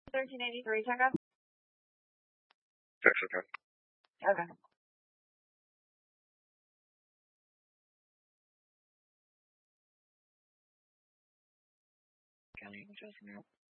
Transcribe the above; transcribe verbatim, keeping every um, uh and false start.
thirteen eighty-three checkup? Fix it, then. Okay. Can you just